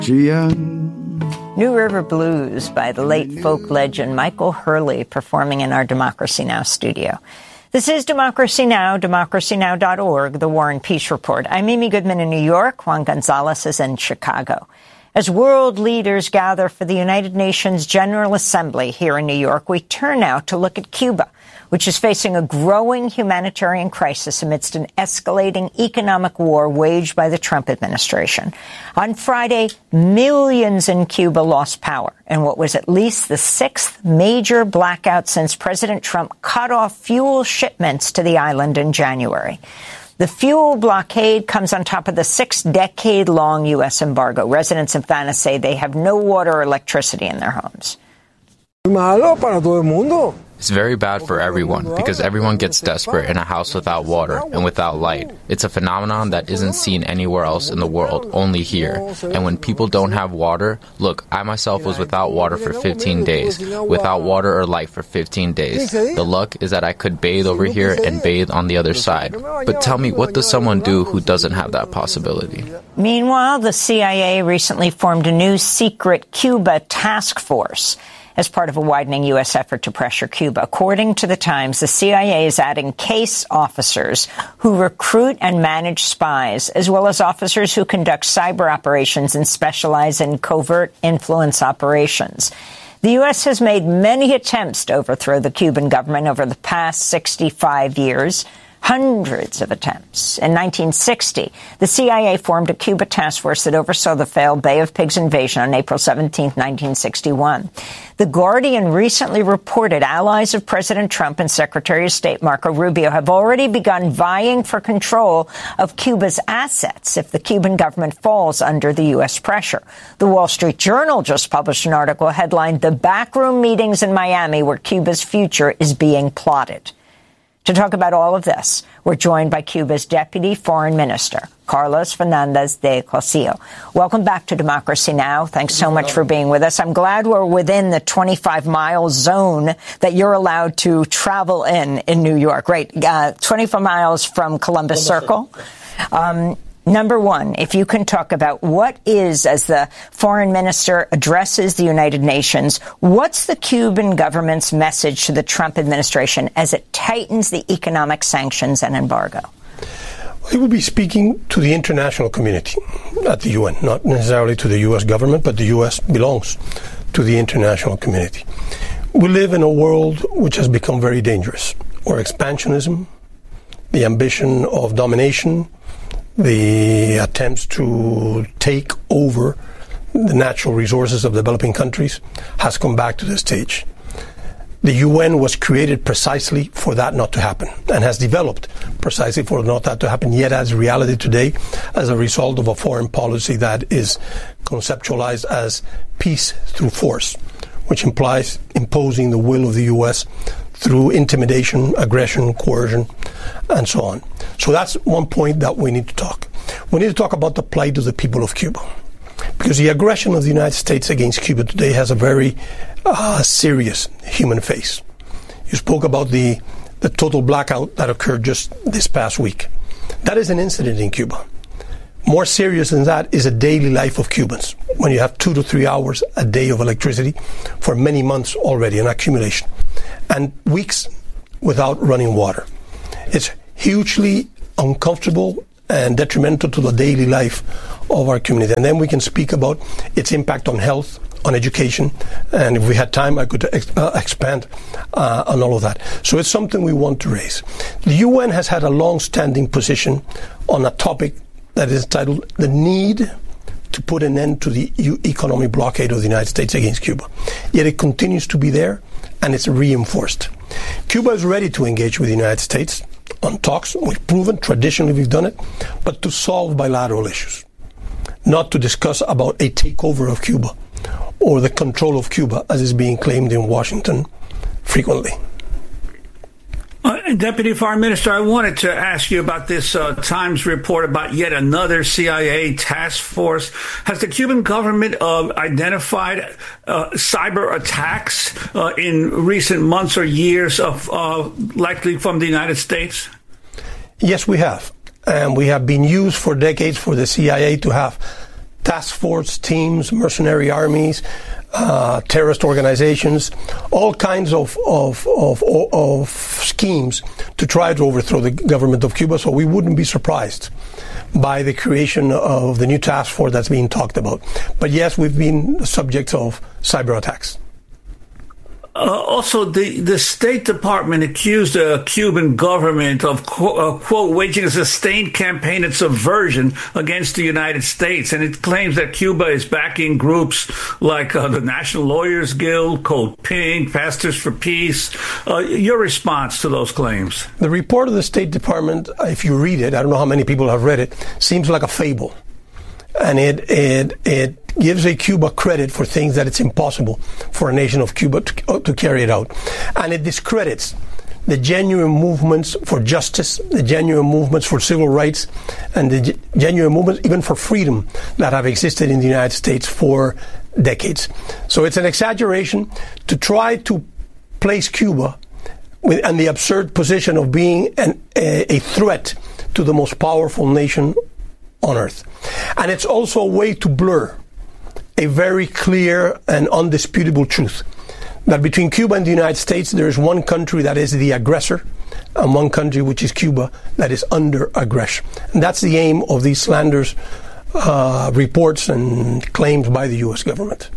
New River Blues by the late folk legend Michael Hurley, performing in our Democracy Now! Studio. This is Democracy Now!, democracynow.org, the War and Peace Report. I'm Amy Goodman in New York. Juan Gonzalez is in Chicago. As world leaders gather for the United Nations General Assembly here in New York, we turn now to look at Cuba, which is facing a growing humanitarian crisis amidst an escalating economic war waged by the Trump administration. On Friday, millions in Cuba lost power in what was at least the sixth major blackout since President Trump cut off fuel shipments to the island in January. The fuel blockade comes on top of the 6-decade-long U.S. embargo. Residents of Havana say they have no water or electricity in their homes. It's very bad for everyone because everyone gets desperate in a house without water and without light. It's a phenomenon that isn't seen anywhere else in the world, only here. And when people don't have water, look, I myself was without water for 15 days, without water or light for 15 days. The luck is that I could bathe over here and bathe on the other side. But tell me, what does someone do who doesn't have that possibility? Meanwhile, the CIA recently formed a new secret Cuba task force as part of a widening U.S. effort to pressure Cuba. According to The Times, the CIA is adding case officers who recruit and manage spies, as well as officers who conduct cyber operations and specialize in covert influence operations. The U.S. has made many attempts to overthrow the Cuban government over the past 65 years. Hundreds of attempts. In 1960, the CIA formed a Cuba task force that oversaw the failed Bay of Pigs invasion on April 17, 1961. The Guardian recently reported allies of President Trump and Secretary of State Marco Rubio have already begun vying for control of Cuba's assets if the Cuban government falls under the U.S. pressure. The Wall Street Journal just published an article headlined, "The Backroom Meetings in Miami Where Cuba's Future is Being Plotted." To talk about all of this, we're joined by Cuba's Deputy Foreign Minister, Carlos Fernandez de Cossío. Welcome back to Democracy Now! Thanks so much for being with us. I'm glad we're within the 25-mile zone that you're allowed to travel in New York. Right, 25 miles from Columbus Circle. Number one, if you can talk about what is, as the foreign minister addresses the United Nations, what's the Cuban government's message to the Trump administration as it tightens the economic sanctions and embargo? He will be speaking to the international community at the UN, not necessarily to the U.S. government, but the U.S. belongs to the international community. We live in a world which has become very dangerous, where expansionism, the ambition of domination, the attempts to take over the natural resources of developing countries has come back to the stage. The UN was created precisely for that not to happen and has developed precisely for not that to happen, yet as reality today as a result of a foreign policy that is conceptualized as peace through force, which implies imposing the will of the U.S. through intimidation, aggression, coercion, and so on. So that's one point that we need to talk. We need to talk about the plight of the people of Cuba, because the aggression of the United States against Cuba today has a very serious human face. You spoke about the total blackout that occurred just this past week. That is an incident in Cuba. More serious than that is a daily life of Cubans, when you have 2 to 3 hours a day of electricity for many months already, an accumulation, and weeks without running water. It's hugely uncomfortable and detrimental to the daily life of our community. And then we can speak about its impact on health, on education, and if we had time, I could expand on all of that. So it's something we want to raise. The UN has had a long-standing position on a topic that is titled "The Need to Put an End to the Economic Blockade of the United States Against Cuba." Yet it continues to be there, and it's reinforced. Cuba is ready to engage with the United States on talks. We've proven, traditionally we've done it, but to solve bilateral issues, not to discuss about a takeover of Cuba or the control of Cuba, as is being claimed in Washington frequently. Deputy Foreign Minister, I wanted to ask you about this Times report about yet another CIA task force. Has the Cuban government identified cyber attacks in recent months or years, likely from the United States? Yes, we have. And we have been used for decades for the CIA to have task force teams, mercenary armies, terrorist organizations, all kinds of schemes to try to overthrow the government of Cuba. So we wouldn't be surprised by the creation of the new task force that's being talked about. But yes, we've been subjects of cyber attacks. Also, the State Department accused the Cuban government of, quote, waging a sustained campaign of subversion against the United States. And it claims that Cuba is backing groups like the National Lawyers Guild, Code Pink, Pastors for Peace. Your response to those claims? The report of the State Department, if you read it, I don't know how many people have read it, seems like a fable. And it gives a Cuba credit for things that it's impossible for a nation of Cuba to carry it out. And it discredits the genuine movements for justice, the genuine movements for civil rights, and the genuine movements even for freedom that have existed in the United States for decades. So it's an exaggeration to try to place Cuba in the absurd position of being a threat to the most powerful nation on earth. And it's also a way to blur a very clear and undisputable truth that between Cuba and the United States there is one country that is the aggressor and one country, which is Cuba, that is under aggression. And that's the aim of these slanders, reports and claims by the U.S. government.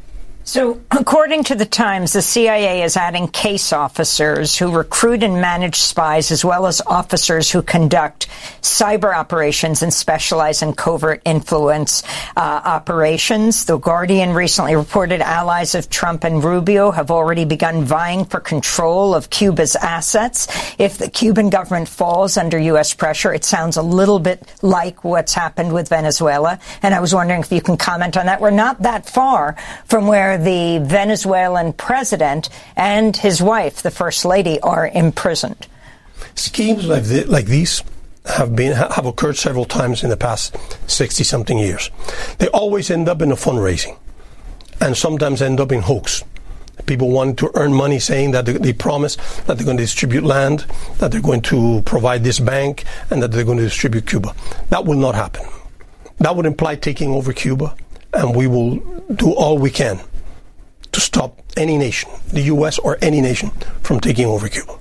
So, according to the Times, the CIA is adding case officers who recruit and manage spies, as well as officers who conduct cyber operations and specialize in covert influence operations. The Guardian recently reported allies of Trump and Rubio have already begun vying for control of Cuba's assets. If the Cuban government falls under U.S. pressure, it sounds a little bit like what's happened with Venezuela. And I was wondering if you can comment on that. We're not that far from where the Venezuelan president and his wife, the First Lady, are imprisoned. Schemes like these have occurred several times in the past 60-something years. They always end up in a fundraising, and sometimes end up in hoax. People want to earn money, saying that they promise that they're going to distribute land, that they're going to provide this bank, and that they're going to distribute Cuba. That will not happen. That would imply taking over Cuba, and we will do all we can to stop any nation, the U.S. or any nation, from taking over Cuba.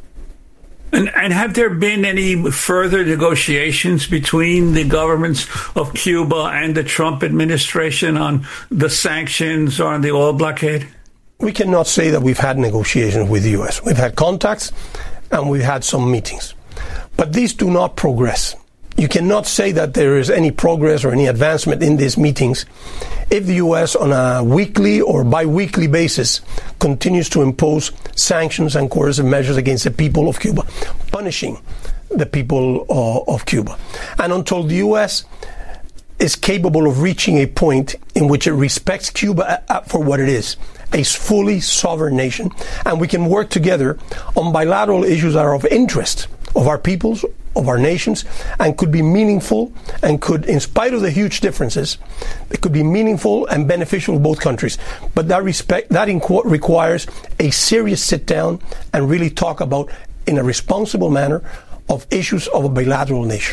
And have there been any further negotiations between the governments of Cuba and the Trump administration on the sanctions or on the oil blockade? We cannot say that we've had negotiations with the U.S. We've had contacts and we've had some meetings. But these do not progress. You cannot say that there is any progress or any advancement in these meetings if the U.S. on a weekly or bi-weekly basis continues to impose sanctions and coercive measures against the people of Cuba, punishing the people of Cuba. And until the U.S. is capable of reaching a point in which it respects Cuba for what it is, a fully sovereign nation, and we can work together on bilateral issues that are of interest of our peoples, of our nations, and could be meaningful and could, in spite of the huge differences, it could be meaningful and beneficial to both countries. But that requires a serious sit down and really talk about, in a responsible manner, of issues of a bilateral nature.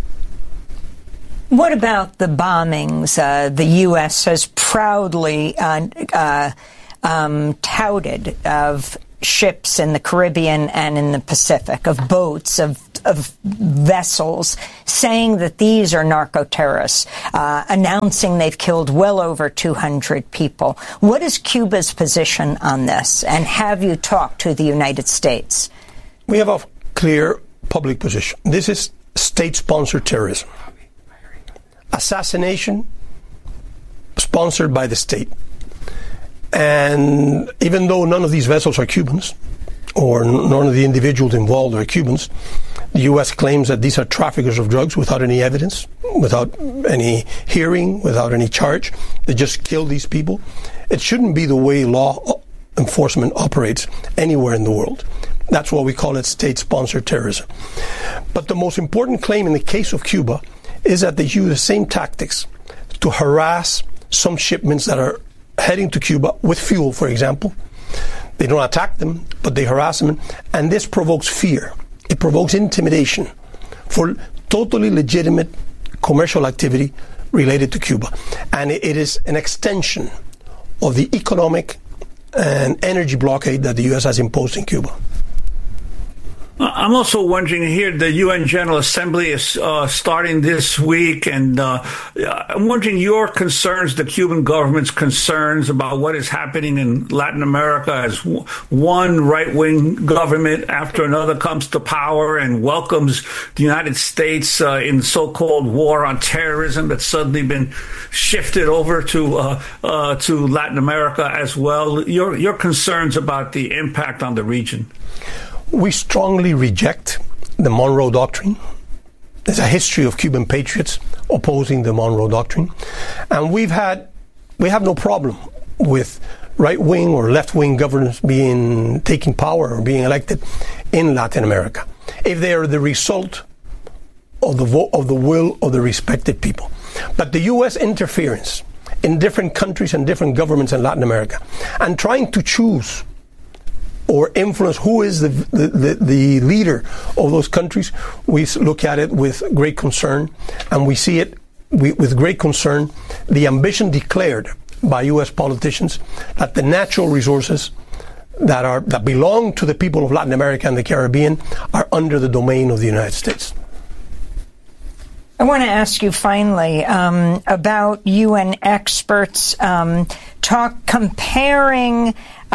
What about the bombings? The U.S. has proudly touted of ships in the Caribbean and in the Pacific, of boats, of vessels, saying that these are narco-terrorists, announcing they've killed well over 200 people. What is Cuba's position on this? And have you talked to the United States? We have a clear public position. This is state-sponsored terrorism. Assassination sponsored by the state. And even though none of these vessels are Cubans, or none of the individuals involved are Cubans, the U.S. claims that these are traffickers of drugs without any evidence, without any hearing, without any charge. They just kill these people. It shouldn't be the way law enforcement operates anywhere in the world. That's why we call it state-sponsored terrorism. But the most important claim in the case of Cuba is that they use the same tactics to harass some shipments that are heading to Cuba with fuel, for example. They don't attack them, but they harass them, and this provokes fear. It provokes intimidation for totally legitimate commercial activity related to Cuba. And it is an extension of the economic and energy blockade that the U.S. has imposed in Cuba. I'm also wondering here, the UN General Assembly is starting this week, and I'm wondering your concerns, the Cuban government's concerns about what is happening in Latin America as one right-wing government after another comes to power and welcomes the United States in so-called war on terrorism that's suddenly been shifted over to Latin America as well. Your concerns about the impact on the region. We strongly reject the Monroe Doctrine. There's a history of Cuban patriots opposing the Monroe Doctrine. And we have no problem with right-wing or left-wing governments taking power or being elected in Latin America, if they are the result of the will of the respected people. But the U.S. interference in different countries and different governments in Latin America and trying to choose or influence who is the leader of those countries, we look at it with great concern, and we see it with great concern, the ambition declared by U.S. politicians that the natural resources that belong to the people of Latin America and the Caribbean are under the domain of the United States. I want to ask you finally about UN experts comparing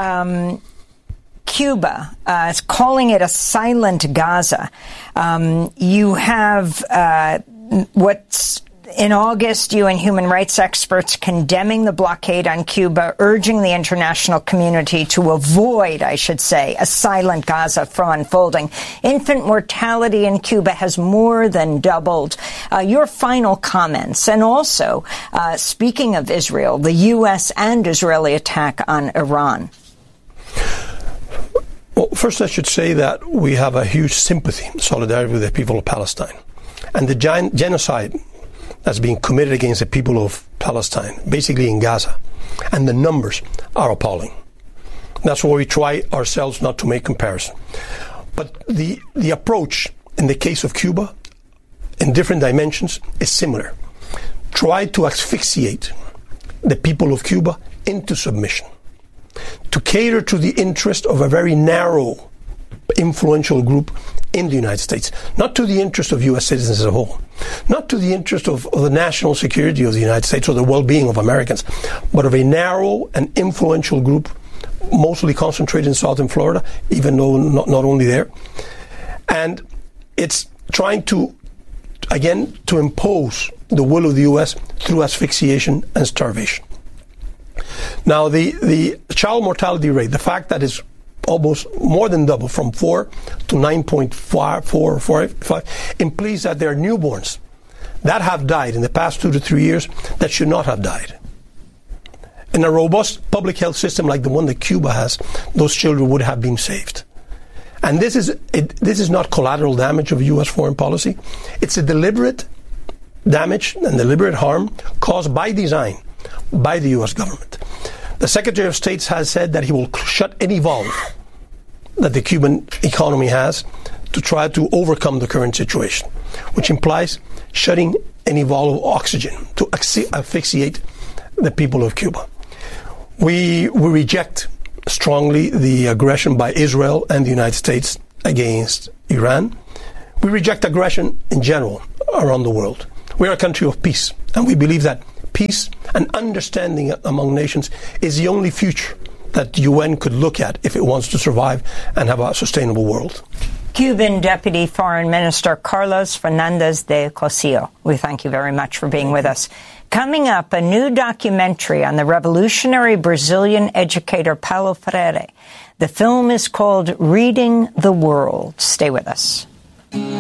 Cuba, calling it a silent Gaza. You have what's in August, UN human rights experts condemning the blockade on Cuba, urging the international community to avoid, I should say, a silent Gaza from unfolding. Infant mortality in Cuba has more than doubled. Your final comments, and also, speaking of Israel, the U.S. and Israeli attack on Iran. Well, first I should say that we have a huge sympathy, solidarity with the people of Palestine. And the genocide that's being committed against the people of Palestine, basically in Gaza, and the numbers are appalling. That's why we try ourselves not to make comparison. But the approach in the case of Cuba, in different dimensions, is similar. Try to asphyxiate the people of Cuba into submission, to cater to the interest of a very narrow, influential group in the United States, not to the interest of U.S. citizens as a whole, not to the interest of the national security of the United States or the well-being of Americans, but of a narrow and influential group, mostly concentrated in southern Florida, even though not only there. And it's trying to, again, to impose the will of the U.S. through asphyxiation and starvation. Now, the child mortality rate, the fact that it's almost more than double, from 4 to 9.45, implies that there are newborns that have died in the past 2 to 3 years that should not have died. In a robust public health system like the one that Cuba has, those children would have been saved. And this is not collateral damage of U.S. foreign policy. It's a deliberate damage and deliberate harm caused by design by the U.S. government. The Secretary of State has said that he will shut any valve that the Cuban economy has to try to overcome the current situation, which implies shutting any valve of oxygen to asphyxiate the people of Cuba. We reject strongly the aggression by Israel and the United States against Iran. We reject aggression in general around the world. We are a country of peace, and we believe that peace and understanding among nations is the only future that the UN could look at if it wants to survive and have a sustainable world. Cuban Deputy Foreign Minister Carlos Fernandez de Cossío, we thank you very much for being with us. Coming up, a new documentary on the revolutionary Brazilian educator Paulo Freire. The film is called Reading the World. Stay with us.